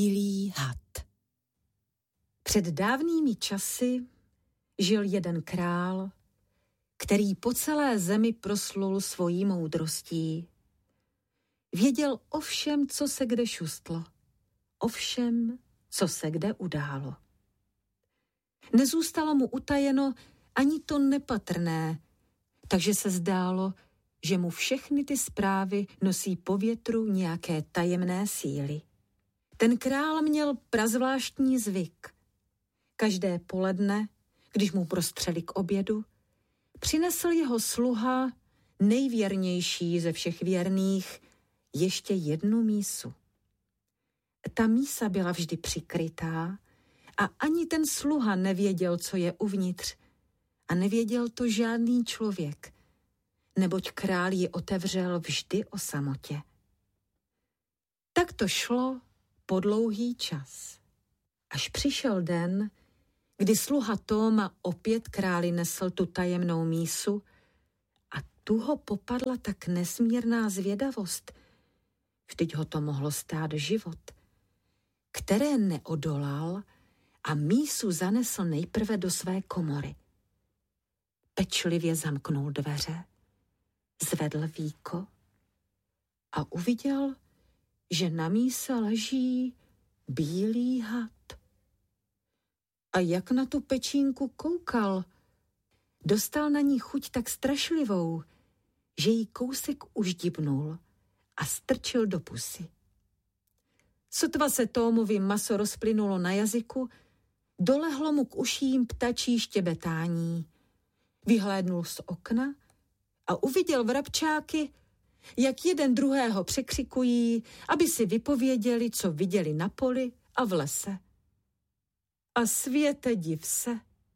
Bílý had. Před dávnými časy žil jeden král, který po celé zemi proslul svojí moudrostí. Věděl o všem, co se kde šustlo, o všem, co se kde událo. Nezůstalo mu utajeno ani to nepatrné, takže se zdálo, že mu všechny ty zprávy nosí po větru nějaké tajemné síly. Ten král měl prazvláštní zvyk. Každé poledne, když mu prostřeli k obědu, přinesl jeho sluha, nejvěrnější ze všech věrných, ještě jednu mísu. Ta mísa byla vždy přikrytá a ani ten sluha nevěděl, co je uvnitř. A nevěděl to žádný člověk, neboť král ji otevřel vždy o samotě. Tak to šlo po dlouhý čas. Až přišel den, kdy sluha Tóma opět králi nesl tu tajemnou mísu a tu ho popadla tak nesmírná zvědavost, vždyť ho to mohlo stát život, které neodolal a mísu zanesl nejprve do své komory. Pečlivě zamknul dveře, zvedl víko a uviděl, že na míse leží bílý had. A jak na tu pečínku koukal, dostal na ní chuť tak strašlivou, že jí kousek uždibnul a strčil do pusy. Sotva se Tómovi maso rozplynulo na jazyku, dolehlo mu k uším ptačí štěbetání. Vyhlédnul z okna a uviděl vrabčáky, jak jeden druhého překřikují, aby si vypověděli, co viděli na poli a v lese. A světe div se,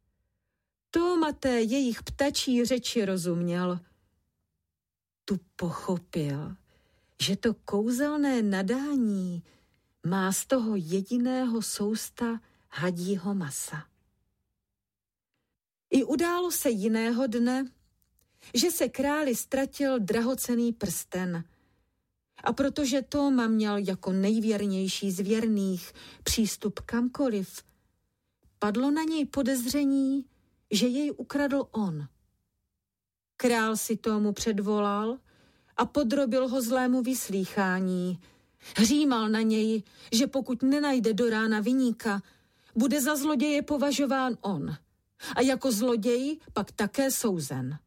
Tóma té jejich ptačí řeči rozuměl. Tu pochopil, že to kouzelné nadání má z toho jediného sousta hadího masa. I událo se jiného dne, že se králi ztratil drahocenný prsten. A protože Tóma měl jako nejvěrnější z věrných přístup kamkoliv, padlo na něj podezření, že jej ukradl on. Král si Tómu předvolal a podrobil ho zlému vyslýchání. Hřímal na něj, že pokud nenajde do rána viníka, bude za zloděje považován on a jako zloděj pak také souzen.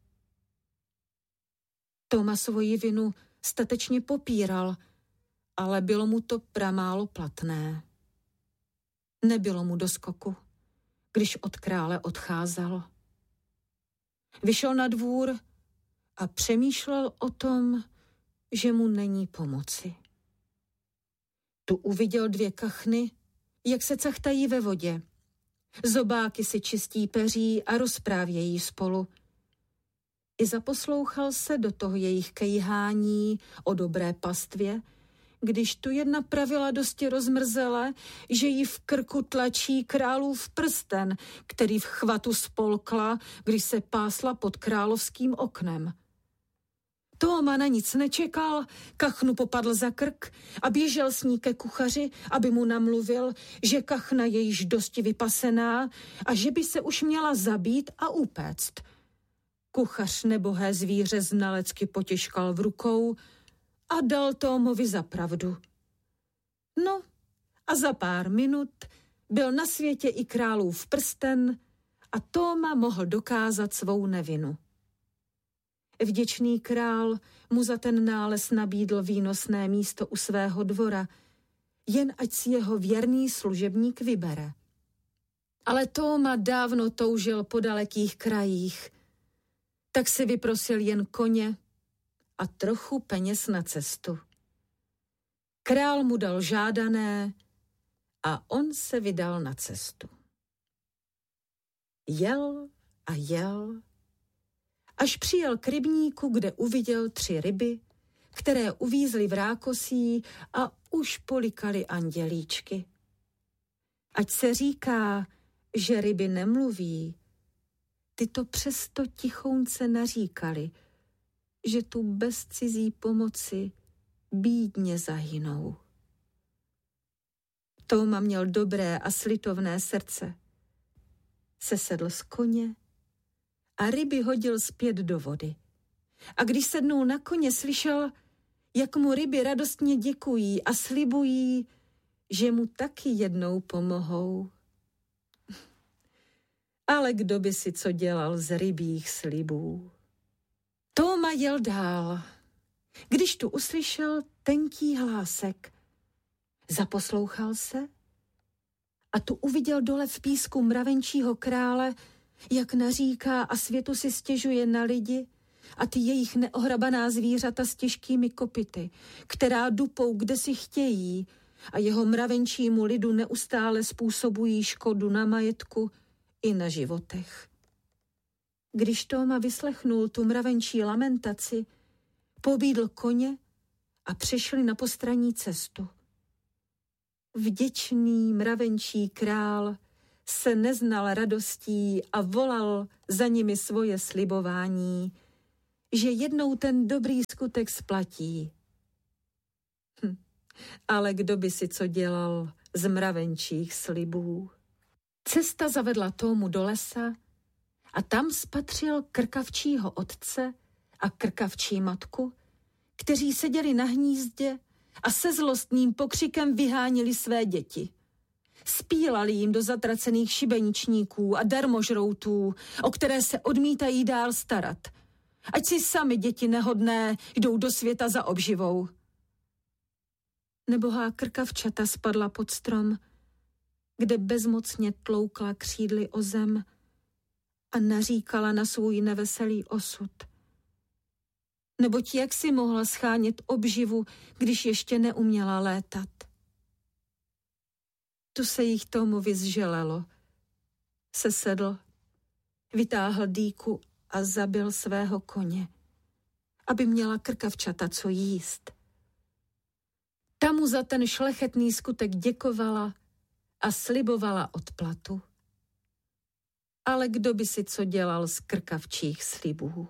Tóma svoji vinu statečně popíral, ale bylo mu to pramálo platné. Nebylo mu do skoku, když od krále odcházel. Vyšel na dvůr a přemýšlel o tom, že mu není pomoci. Tu uviděl 2 kachny, jak se cachtají ve vodě. Zobáky si čistí peří a rozprávějí spolu. I zaposlouchal se do toho jejich kejhání o dobré pastvě, když tu jedna pravila dosti rozmrzele, že jí v krku tlačí králův prsten, který v chvatu spolkla, když se pásla pod královským oknem. Tóma na nic nečekal, kachnu popadl za krk a běžel s ní ke kuchaři, aby mu namluvil, že kachna je již dosti vypasená a že by se už měla zabít a upéct. Kuchař nebohé zvíře znalecky potěžkal v rukou a dal Tómovi za pravdu. No a za pár minut byl na světě i králův prsten a Tóma mohl dokázat svou nevinu. Vděčný král mu za ten nález nabídl výnosné místo u svého dvora, jen ať si jeho věrný služebník vybere. Ale Tóma dávno toužil po dalekých krajích, tak si vyprosil jen koně a trochu peněz na cestu. Král mu dal žádané a on se vydal na cestu. Jel a jel, až přijel k rybníku, kde uviděl 3 ryby, které uvízly v rákosí a už polikaly andělíčky. Ať se říká, že ryby nemluví, ty to přesto tichounce naříkali, že tu bez cizí pomoci bídně zahynou. Tóma měl dobré a slitovné srdce. Sesedl z koně a ryby hodil zpět do vody. A když sednul na koně, slyšel, jak mu ryby radostně děkují a slibují, že mu taky jednou pomohou. Ale kdo by si co dělal z rybích slibů? Tóma jel dál, když tu uslyšel tenký hlásek. Zaposlouchal se a tu uviděl dole v písku mravenčího krále, jak naříká a světu si stěžuje na lidi a ty jejich neohrabaná zvířata s těžkými kopyty, která dupou, kde si chtějí, a jeho mravenčímu lidu neustále způsobují škodu na majetku i na životech. Když Tóma vyslechnul tu mravenčí lamentaci, pobídl koně a přešli na postranní cestu. Vděčný mravenčí král se neznal radostí a volal za nimi svoje slibování, že jednou ten dobrý skutek splatí. Ale kdo by si co dělal z mravenčích slibů? Cesta zavedla Tómu do lesa a tam spatřil krkavčího otce a krkavčí matku, kteří seděli na hnízdě a se zlostným pokřikem vyhánili své děti. Spílali jim do zatracených šibeničníků a darmožroutů, o které se odmítají dál starat. Ať si sami děti nehodné jdou do světa za obživou. Nebohá krkavčata spadla pod strom, kde bezmocně tloukla křídly o zem a naříkala na svůj neveselý osud. Neboť jak si mohla schánět obživu, když ještě neuměla létat? Tu se jich Tómovi zželelo. Sesedl, vytáhl dýku a zabil svého koně, aby měla krkavčata co jíst. Ta mu za ten šlechetný skutek děkovala a slibovala odplatu. Ale kdo by si co dělal z krkavčích slibů?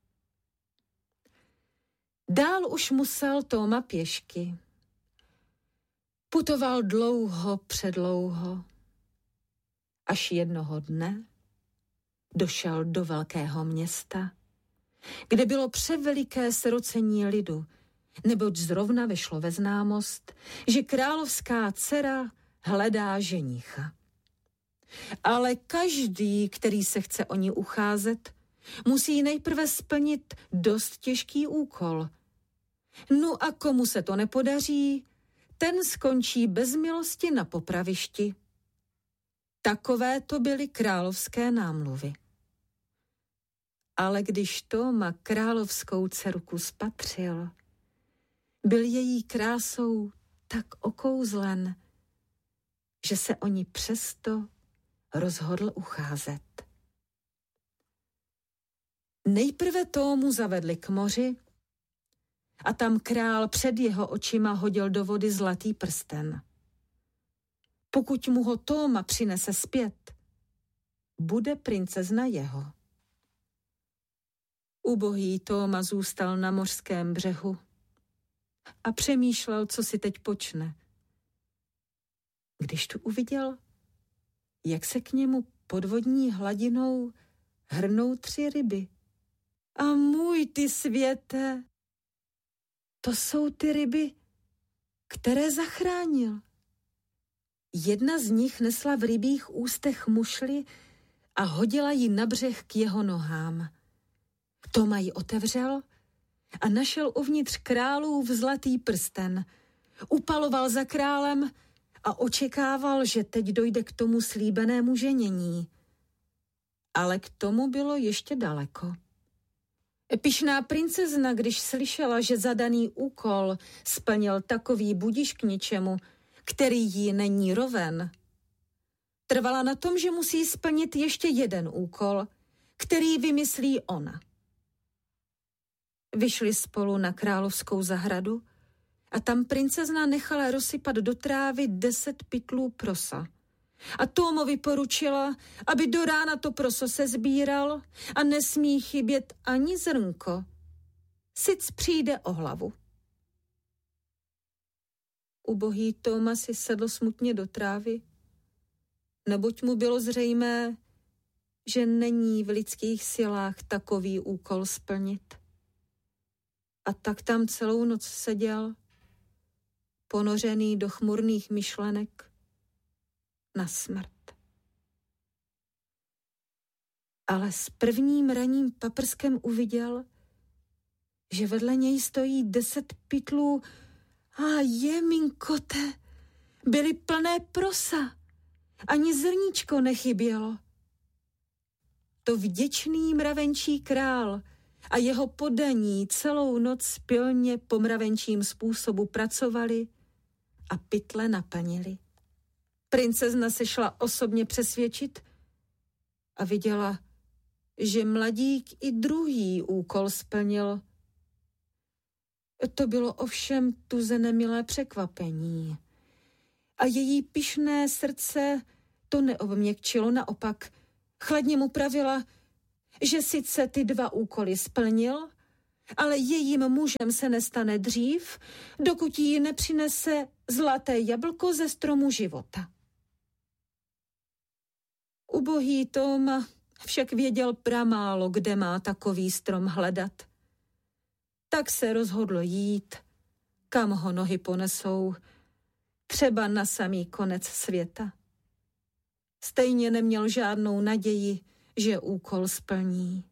Dál už musel Tóma pěšky. Putoval dlouho předlouho, až jednoho dne došel do velkého města, kde bylo převeliké srocení lidu, neboť zrovna vešlo ve známost, že královská dcera hledá ženicha. Ale každý, který se chce o ní ucházet, musí nejprve splnit dost těžký úkol. No a komu se to nepodaří, ten skončí bez milosti na popravišti. Takové to byly královské námluvy. Ale když Tóma královskou dcerku spatřil, byl její krásou tak okouzlen, že se o ní přesto rozhodl ucházet. Nejprve Tómu zavedli k moři a tam král před jeho očima hodil do vody zlatý prsten. Pokud mu ho Tóma přinese zpět, bude princezna jeho. Ubohý Tóma zůstal na mořském břehu a přemýšlel, co si teď počne. Když tu uviděl, jak se k němu pod vodní hladinou hrnou 3 ryby. A můj ty světe, to jsou ty ryby, které zachránil. Jedna z nich nesla v rybích ústech mušli a hodila ji na břeh k jeho nohám. Tóma ji otevřel a našel uvnitř králův zlatý prsten. Upaloval za králem a očekával, že teď dojde k tomu slíbenému ženění. Ale k tomu bylo ještě daleko. Pyšná princezna, když slyšela, že zadaný úkol splnil takový budiš k ničemu, který jí není roven, trvala na tom, že musí splnit ještě jeden úkol, který vymyslí ona. Vyšli spolu na královskou zahradu a tam princezna nechala rozsypat do trávy 10 pytlů prosa. A Tómovi poručila, aby do rána to proso sesbíral a nesmí chybět ani zrnko. Sic přijde o hlavu. Ubohý Tóma si sedl smutně do trávy, neboť mu bylo zřejmé, že není v lidských silách takový úkol splnit. A tak tam celou noc seděl, ponořený do chmurných myšlenek na smrt. Ale s prvním ranním paprskem uviděl, že vedle něj stojí 10 pytlů a jeminkote, byly plné prosa, ani zrníčko nechybělo. To vděčný mravenčí král a jeho podaní celou noc pilně po mravenčím způsobu pracovali a pytle naplnili. Princezna se šla osobně přesvědčit a viděla, že mladík i druhý úkol splnil. To bylo ovšem tuze nemilé překvapení. A její pyšné srdce to neobměkčilo, naopak chladně mu pravila, že sice ty 2 úkoly splnil, ale jejím mužem se nestane dřív, dokud jí nepřinese zlaté jablko ze stromu života. Ubohý Tóma však věděl pramálo, kde má takový strom hledat. Tak se rozhodl jít, kam ho nohy ponesou, třeba na samý konec světa. Stejně neměl žádnou naději, že úkol splní.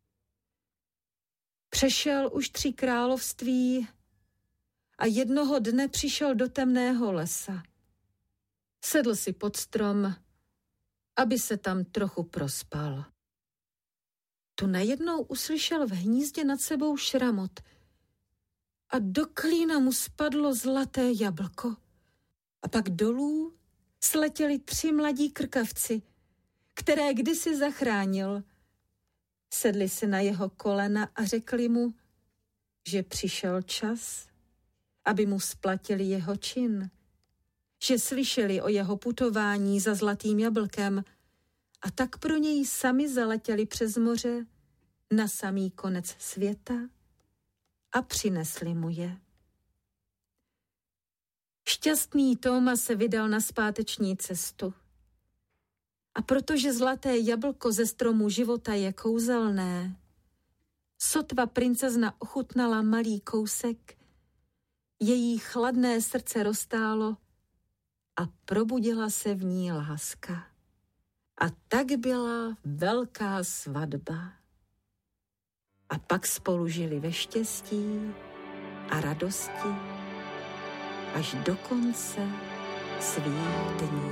Přešel už 3 království a jednoho dne přišel do temného lesa. Sedl si pod strom, aby se tam trochu prospal. Tu najednou uslyšel v hnízdě nad sebou šramot a do klína mu spadlo zlaté jablko. A pak dolů sletěli 3 mladí krkavci, které kdysi zachránil. Sedli si na jeho kolena a řekli mu, že přišel čas, aby mu splatili jeho čin, že slyšeli o jeho putování za zlatým jablkem a tak pro něj sami zaletěli přes moře na samý konec světa a přinesli mu je. Šťastný Tóma se vydal na zpáteční cestu. A protože zlaté jablko ze stromu života je kouzelné, sotva princezna ochutnala malý kousek, její chladné srdce roztálo a probudila se v ní láska. A tak byla velká svatba. A pak spolu žili ve štěstí a radosti až do konce svých dní.